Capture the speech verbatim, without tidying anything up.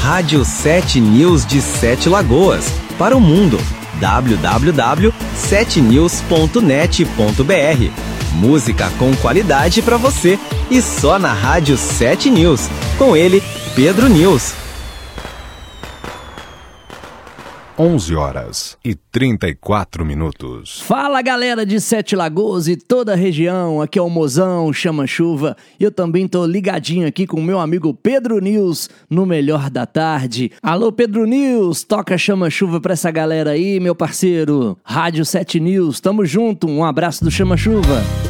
Rádio sete News de Sete Lagoas, para o mundo. w w w ponto sete news ponto net ponto b r. Música com qualidade para você e só na Rádio sete News. Com ele, Pedro News. onze horas e trinta e quatro minutos. Fala, galera de Sete Lagoas e toda a região, aqui é o Mozão, Chama-Chuva, e eu também tô ligadinho aqui com o meu amigo Pedro News, no Melhor da Tarde. Alô, Pedro News, toca Chama-Chuva pra essa galera aí, meu parceiro. Rádio sete News, tamo junto, um abraço do Chama-Chuva.